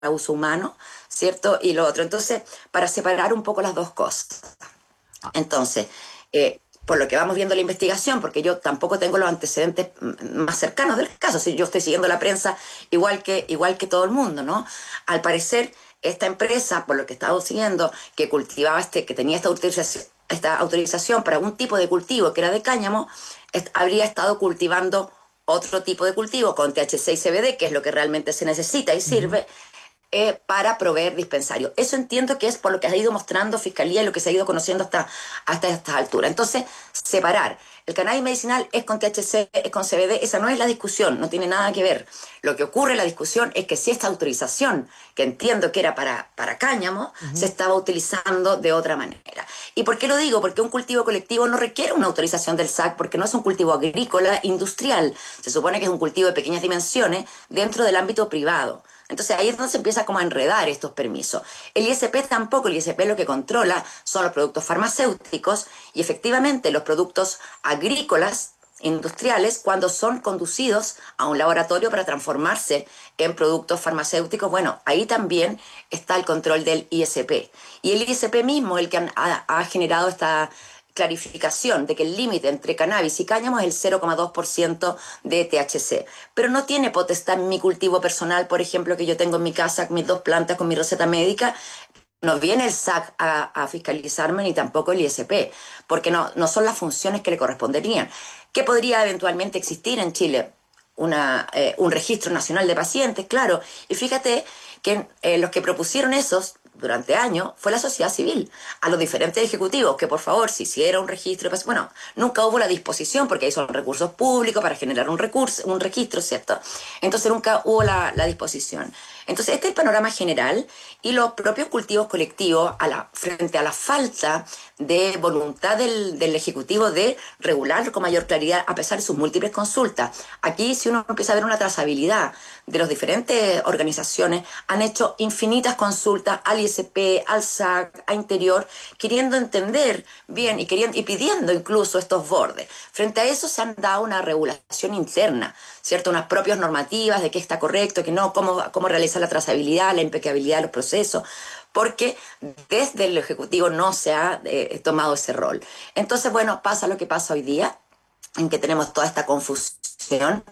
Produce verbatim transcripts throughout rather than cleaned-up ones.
uso humano, ¿cierto? Y lo otro. Entonces, para separar un poco las dos cosas. Entonces, eh, por lo que vamos viendo la investigación, porque yo tampoco tengo los antecedentes más cercanos del caso, si yo estoy siguiendo la prensa igual que, igual que todo el mundo, ¿no? Al parecer, esta empresa, por lo que he estado siguiendo, que cultivaba este, que tenía esta autorización, esta autorización para un tipo de cultivo que era de cáñamo, est habría estado cultivando otro tipo de cultivo con T H C y C B D, que es lo que realmente se necesita y Ujú. sirve, eh, para proveer dispensarios. Eso entiendo que es por lo que ha ido mostrando Fiscalía y lo que se ha ido conociendo hasta, hasta esta altura. Entonces, separar. El cannabis medicinal es con T H C, es con C B D, esa no es la discusión, no tiene nada que ver. Lo que ocurre en la discusión es que si esta autorización, que entiendo que era para, para cáñamo, se Ujú. estaba utilizando de otra manera. ¿Y por qué lo digo? Porque un cultivo colectivo no requiere una autorización del S A C, porque no es un cultivo agrícola industrial. Se supone que es un cultivo de pequeñas dimensiones dentro del ámbito privado. Entonces ahí es donde se empieza como a enredar estos permisos. El I S P tampoco, el I S P lo que controla son los productos farmacéuticos y efectivamente los productos agrícolas industriales cuando son conducidos a un laboratorio para transformarse en productos farmacéuticos, bueno, ahí también está el control del I S P. Y el I S P mismo, el que han, ha, ha generado esta clarificación de que el límite entre cannabis y cáñamo es el cero coma dos por ciento de T H C. Pero no tiene potestad en mi cultivo personal, por ejemplo, que yo tengo en mi casa mis dos plantas con mi receta médica. No viene el S A C a, a fiscalizarme ni tampoco el I S P, porque no, no son las funciones que le corresponderían. ¿Qué podría eventualmente existir en Chile? Una, eh, un registro nacional de pacientes, claro. Y fíjate que eh, los que propusieron esos durante años fue la sociedad civil, a los diferentes ejecutivos, que por favor se hiciera un registro de pacientes. Bueno, nunca hubo la disposición, porque ahí son recursos públicos para generar un recurso, un registro, ¿cierto? Entonces nunca hubo la, la disposición. Entonces este es el panorama general y los propios cultivos colectivos a la, frente a la falta de voluntad del, del Ejecutivo de regular con mayor claridad a pesar de sus múltiples consultas. Aquí si uno empieza a ver una trazabilidad de las diferentes organizaciones, han hecho infinitas consultas al I S P, al S A C, a Interior, queriendo entender bien y, queriendo, y pidiendo incluso estos bordes. Frente a eso se han dado una regulación interna, ¿cierto? Unas propias normativas de qué está correcto, qué no, cómo, cómo realizar la trazabilidad, la impecabilidad de los procesos, porque desde el Ejecutivo no se ha eh, tomado ese rol. Entonces, bueno, pasa lo que pasa hoy día, en que tenemos toda esta confusión.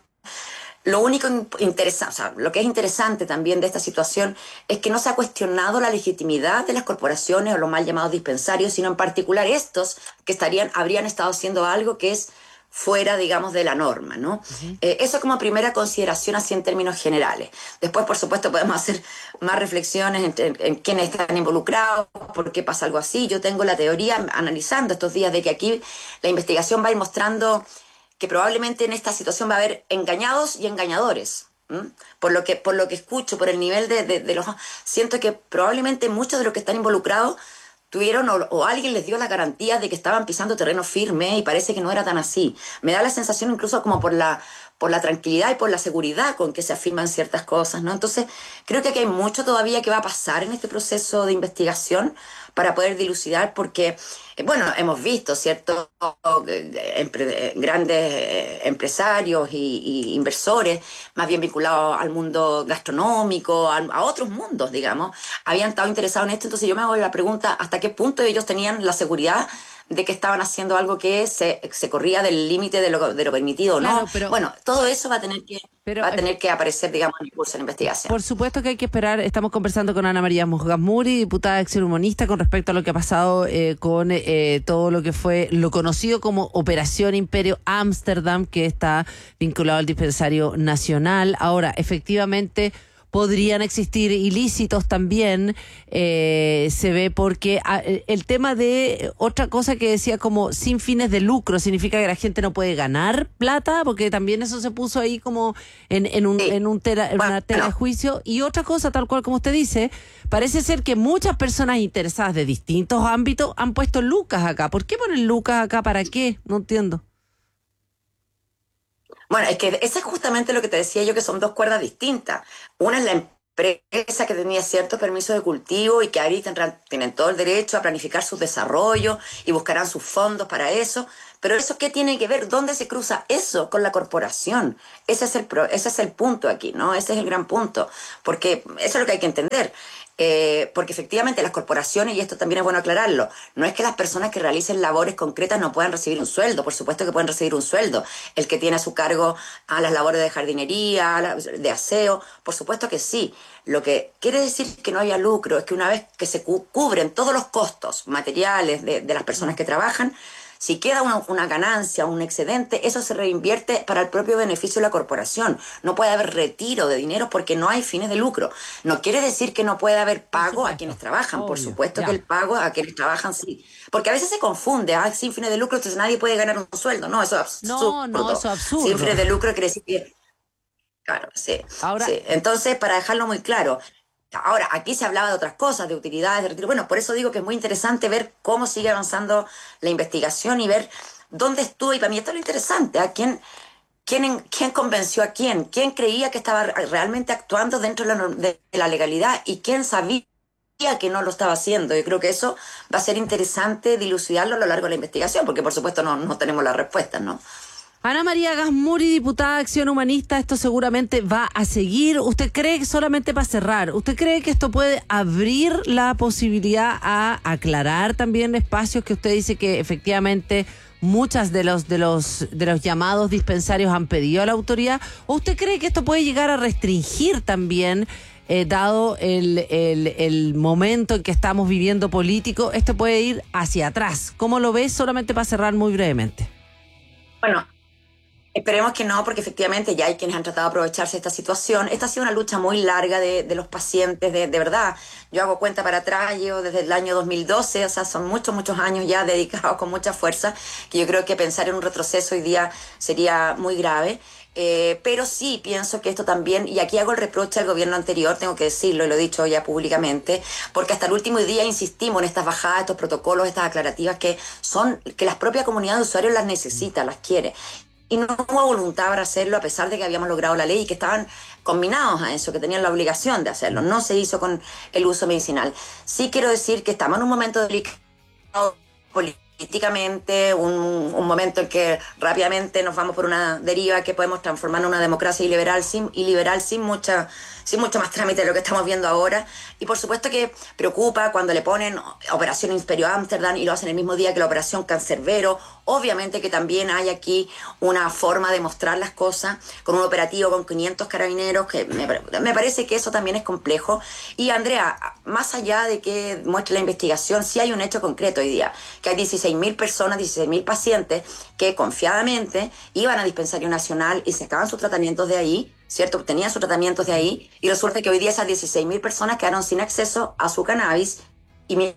Lo único interesante, o sea, lo que es interesante también de esta situación es que no se ha cuestionado la legitimidad de las corporaciones o los mal llamados dispensarios, sino en particular estos que estarían, habrían estado haciendo algo que es fuera, digamos, de la norma, ¿no? Ujú. Eh, eso como primera consideración así en términos generales. Después, por supuesto, podemos hacer más reflexiones en, en, en quiénes están involucrados, por qué pasa algo así. Yo tengo la teoría, analizando estos días, de que aquí la investigación va a ir mostrando que probablemente en esta situación va a haber engañados y engañadores. ¿m? Por lo que, por lo que escucho, por el nivel de, de, de los... Siento que probablemente muchos de los que están involucrados tuvieron o, o alguien les dio la garantía de que estaban pisando terreno firme y parece que no era tan así. Me da la sensación incluso como por la, por la tranquilidad y por la seguridad con que se afirman ciertas cosas, ¿no? Entonces, creo que aquí hay mucho todavía que va a pasar en este proceso de investigación para poder dilucidar, porque, eh, bueno, hemos visto, ¿cierto?, Empre grandes eh, empresarios y, y, inversores, más bien vinculados al mundo gastronómico, a, a otros mundos, digamos, habían estado interesados en esto. Entonces yo me hago la pregunta, ¿hasta qué punto ellos tenían la seguridad de que estaban haciendo algo que se, se corría del límite de lo, de lo permitido o no? Claro, pero, Bueno, todo eso va a tener que, pero va a eh, tener que aparecer, digamos, en el curso de la investigación. por supuesto que hay que esperar. Estamos conversando con Ana María Mosgasmuri, diputada exhumanista, con respecto a lo que ha pasado eh, con eh, todo lo que fue lo conocido como Operación Imperio Ámsterdam, que está vinculado al dispensario nacional. Ahora, efectivamente, podrían existir ilícitos también, eh, se ve porque a, el tema de otra cosa que decía como sin fines de lucro, significa que la gente no puede ganar plata, porque también eso se puso ahí como en, en, un, Sí, en, un tela, en una tela de bueno, juicio. Y otra cosa, tal cual como usted dice, parece ser que muchas personas interesadas de distintos ámbitos han puesto lucas acá. ¿Por qué ponen lucas acá? ¿Para qué? No entiendo. bueno, es que eso es justamente lo que te decía yo, que son dos cuerdas distintas. Una es la empresa que tenía ciertos permisos de cultivo y que ahí tendrán, tienen todo el derecho a planificar sus desarrollos y buscarán sus fondos para eso, Pero ¿eso qué tiene que ver? ¿Dónde se cruza eso con la corporación? Ese es el, pro, ese es el punto aquí, ¿no? Ese es el gran punto, porque eso es lo que hay que entender. Eh, porque efectivamente las corporaciones, y esto también es bueno aclararlo, no es que las personas que realicen labores concretas no puedan recibir un sueldo, por supuesto que pueden recibir un sueldo. El que tiene a su cargo a las labores de jardinería, de aseo, por supuesto que sí. Lo que quiere decir que no haya lucro es que una vez que se cu- cubren todos los costos materiales de, de las personas que trabajan, si queda una, una ganancia, un excedente, eso se reinvierte para el propio beneficio de la corporación. No puede haber retiro de dinero porque no hay fines de lucro. No quiere decir que no puede haber pago a quienes trabajan. Por supuesto que el pago a quienes trabajan sí. Porque a veces se confunde, ah, sin fines de lucro, entonces nadie puede ganar un sueldo. No, eso es absurdo. No, no, eso es absurdo. Sin fines de lucro quiere decir que... Claro, sí. Ahora, sí. Entonces, para dejarlo muy claro... Ahora, aquí se hablaba de otras cosas, de utilidades, de retiro. Bueno, por eso digo que es muy interesante ver cómo sigue avanzando la investigación y ver dónde estuvo. Y para mí esto es lo interesante. ¿A quién, quién, quién convenció a quién? ¿Quién creía que estaba realmente actuando dentro de la, de la legalidad? ¿Y quién sabía que no lo estaba haciendo? Yo creo que eso va a ser interesante dilucidarlo a lo largo de la investigación, porque por supuesto no, no tenemos las respuestas, ¿no? Ana María Gasmuri, diputada de Acción Humanista, esto seguramente va a seguir. ¿Usted cree que, solamente para cerrar, usted cree que esto puede abrir la posibilidad a aclarar también espacios que usted dice que efectivamente muchas de los de los de los llamados dispensarios han pedido a la autoridad? ¿O usted cree que esto puede llegar a restringir también, eh, dado el, el, el momento en que estamos viviendo político, esto puede ir hacia atrás? ¿Cómo lo ves? Solamente para cerrar muy brevemente. Bueno, esperemos que no, porque efectivamente ya hay quienes han tratado de aprovecharse de esta situación. Esta ha sido una lucha muy larga de, de los pacientes, de, de verdad. Yo hago cuenta para atrás, yo desde el año dos mil doce, o sea, son muchos, muchos años ya dedicados con mucha fuerza, que yo creo que pensar en un retroceso hoy día sería muy grave. Eh, pero sí pienso que esto también, y aquí hago el reproche al gobierno anterior, tengo que decirlo y lo he dicho ya públicamente, porque hasta el último día insistimos en estas bajadas, estos protocolos, estas aclarativas que son, que la propia comunidad de usuarios las necesita, las quiere. Y no hubo voluntad para hacerlo a pesar de que habíamos logrado la ley y que estaban combinados a eso, que tenían la obligación de hacerlo. No se hizo con el uso medicinal. Sí quiero decir que estamos en un momento delicado políticamente, un, un momento en que rápidamente nos vamos por una deriva que podemos transformar en una democracia iliberal sin, iliberal sin mucha... sin mucho más trámite de lo que estamos viendo ahora. Y por supuesto que preocupa cuando le ponen Operación Imperio Amsterdam y lo hacen el mismo día que la Operación Cancerbero. Obviamente que también hay aquí una forma de mostrar las cosas con un operativo con quinientos carabineros, que me, me parece que eso también es complejo. Y Andrea, más allá de que muestre la investigación, sí hay un hecho concreto hoy día, que hay dieciséis mil personas, dieciséis mil pacientes que confiadamente iban a Dispensario Nacional y sacaban sus tratamientos de ahí, ¿cierto? Obtenían sus tratamientos de ahí, y resulta que hoy día esas dieciséis mil personas quedaron sin acceso a su cannabis, y mi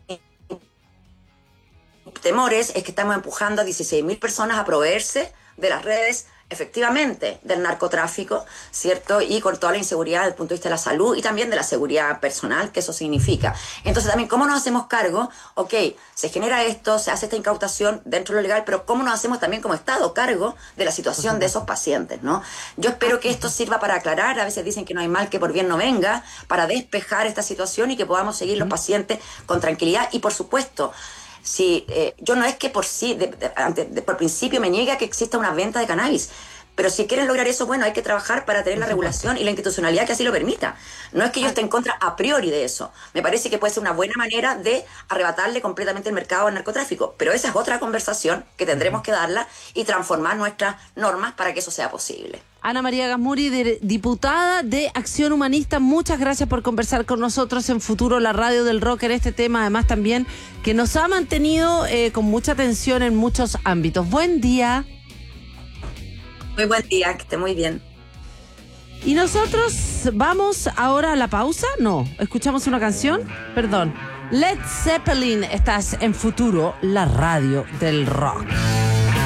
temores es que estamos empujando a dieciséis mil personas a proveerse de las redes, efectivamente, del narcotráfico, ¿cierto? Y con toda la inseguridad desde el punto de vista de la salud y también de la seguridad personal que eso significa. Entonces también, ¿cómo nos hacemos cargo? Ok, se genera esto, se hace esta incautación dentro de lo legal, pero ¿cómo nos hacemos también como Estado cargo de la situación de esos pacientes, ¿no? Yo espero que esto sirva para aclarar, a veces dicen que no hay mal que por bien no venga, para despejar esta situación y que podamos seguir los pacientes con tranquilidad. Y por supuesto, si eh, yo no es que por sí, de, de, de, de, por principio me niega que exista una venta de cannabis, pero si quieren lograr eso, bueno, hay que trabajar para tener la regulación y la institucionalidad que así lo permita. No es que yo esté en contra a priori de eso. Me parece que puede ser una buena manera de arrebatarle completamente el mercado al narcotráfico, pero esa es otra conversación que tendremos que darla y transformar nuestras normas para que eso sea posible. Ana María Gasmuri, de, diputada de Acción Humanista, muchas gracias por conversar con nosotros en Futuro, la radio del rock, en este tema, además también que nos ha mantenido eh, con mucha atención en muchos ámbitos. Buen día. Muy buen día, que esté muy bien. Y nosotros vamos ahora a la pausa. No, escuchamos una canción. Perdón. Led Zeppelin, estás en Futuro, la radio del rock.